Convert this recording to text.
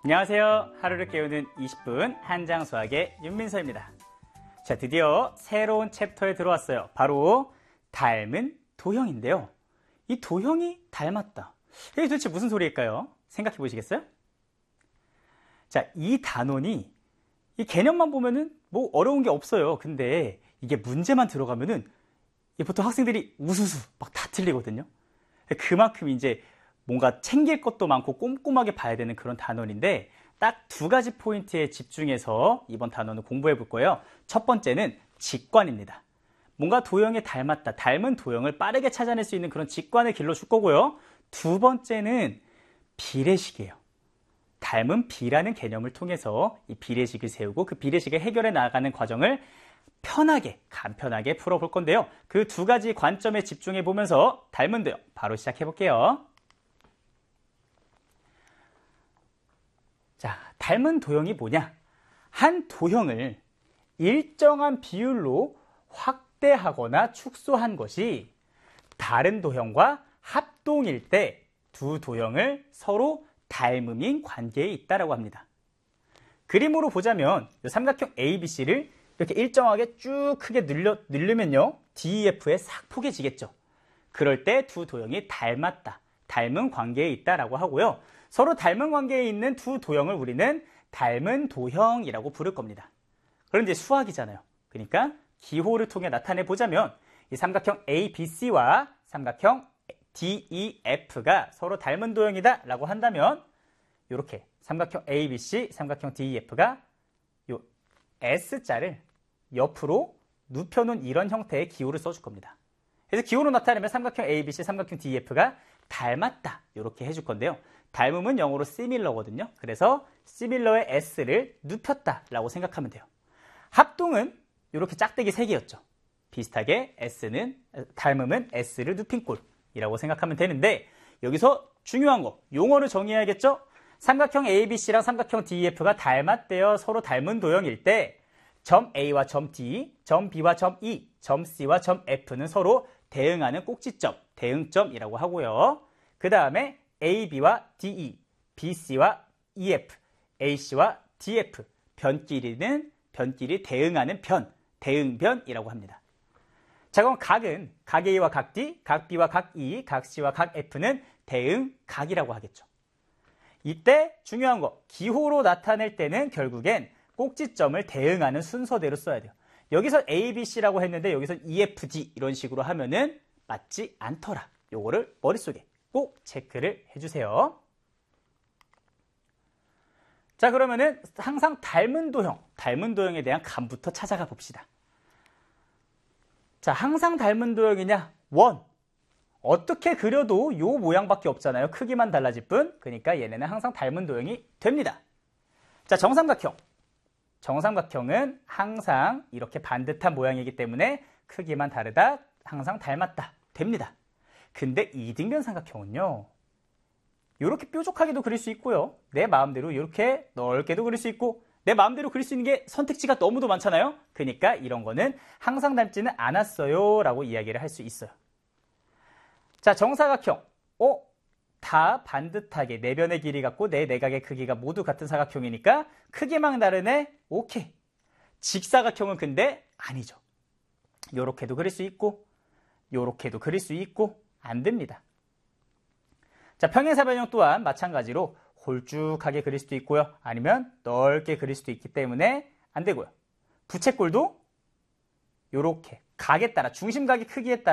안녕하세요. 하루를 깨우는 20분 한장수학의 윤민서입니다. 자, 드디어 새로운 챕터에 들어왔어요. 바로 닮은 도형인데요. 이 도형이 닮았다. 이게 도대체 무슨 소리일까요? 생각해 보시겠어요? 자, 이 단원이 이 개념만 보면은 뭐 어려운 게 없어요. 근데 이게 문제만 들어가면은 보통 학생들이 우수수 막 다 틀리거든요. 그만큼 이제 뭔가 챙길 것도 많고 꼼꼼하게 봐야 되는 그런 단원인데 딱 두 가지 포인트에 집중해서 이번 단원을 공부해 볼 거예요. 첫 번째는 직관입니다. 뭔가 도형에 닮았다, 닮은 도형을 빠르게 찾아낼 수 있는 그런 직관을 길러줄 거고요. 두 번째는 비례식이에요. 닮은 비라는 개념을 통해서 이 비례식을 세우고 그 비례식을 해결해 나가는 과정을 편하게, 간편하게 풀어볼 건데요. 그 두 가지 관점에 집중해 보면서 닮은 도형 바로 시작해 볼게요. 자, 닮은 도형이 뭐냐? 한 도형을 일정한 비율로 확대하거나 축소한 것이 다른 도형과 합동일 때 두 도형을 서로 닮음인 관계에 있다고 합니다. 그림으로 보자면 삼각형 ABC를 이렇게 일정하게 쭉 크게 늘리면요, DEF에 싹 포개지겠죠. 그럴 때 두 도형이 닮았다, 닮은 관계에 있다라고 하고요. 서로 닮은 관계에 있는 두 도형을 우리는 닮은 도형이라고 부를 겁니다. 그런데 수학이잖아요. 그러니까 기호를 통해 나타내 보자면 이 삼각형 ABC와 삼각형 DEF가 서로 닮은 도형이다 라고 한다면 이렇게 삼각형 ABC, 삼각형 DEF가 이 S자를 옆으로 눕혀놓은 이런 형태의 기호를 써줄 겁니다. 그래서 기호로 나타내면 삼각형 ABC, 삼각형 DEF가 닮았다 이렇게 해줄 건데요. 닮음은 영어로 similar거든요. 그래서 similar의 S를 눕혔다 라고 생각하면 돼요. 합동은 이렇게 짝대기 3개였죠. 비슷하게 닮음은 S를 눕힌 꼴이라고 생각하면 되는데, 여기서 중요한 거 용어를 정의해야겠죠. 삼각형 ABC랑 삼각형 DEF가 닮았대요. 서로 닮은 도형일 때 점 A와 점 D, 점 B와 점 E, 점 C와 점 F는 서로 대응하는 꼭지점, 대응점이라고 하고요. 그 다음에 AB와 DE, BC와 EF, AC와 DF, 변끼리 대응하는 변, 대응변이라고 합니다. 자, 그럼 각은 각 A와 각 D, 각 B와 각 E, 각 C와 각 F는 대응각이라고 하겠죠. 이때 중요한 거, 기호로 나타낼 때는 결국엔 꼭지점을 대응하는 순서대로 써야 돼요. 여기서 A, B, C라고 했는데 여기서 E, F, D 이런 식으로 하면은 맞지 않더라. 요거를 머릿속에 꼭 체크를 해주세요. 자, 그러면은 항상 닮은 도형에 대한 감부터 찾아가 봅시다. 자, 항상 닮은 도형이냐? 원. 어떻게 그려도 요 모양밖에 없잖아요. 크기만 달라질 뿐. 그러니까 얘네는 항상 닮은 도형이 됩니다. 자, 정삼각형은 항상 이렇게 반듯한 모양이기 때문에 크기만 다르다, 항상 닮았다 됩니다. 근데 이등변 삼각형은요, 이렇게 뾰족하게도 그릴 수 있고요, 내 마음대로 이렇게 넓게도 그릴 수 있고, 내 마음대로 그릴 수 있는 게 선택지가 너무도 많잖아요. 그러니까 이런 거는 항상 닮지는 않았어요 라고 이야기를 할 수 있어요. 자, 정사각형, 다 반듯하게 내변의 길이 같고 내 내각의 크기가 모두 같은 사각형이니까 크기만 다르네? 오케이. 직사각형은 근데 아니죠. 요렇게도 그릴 수 있고 요렇게도 그릴 수 있고 안 됩니다. 자, 평행사변형 또한 마찬가지로 홀쭉하게 그릴 수도 있고요, 아니면 넓게 그릴 수도 있기 때문에 안 되고요. 부채꼴도 요렇게 각에 따라, 중심각의 크기에 따라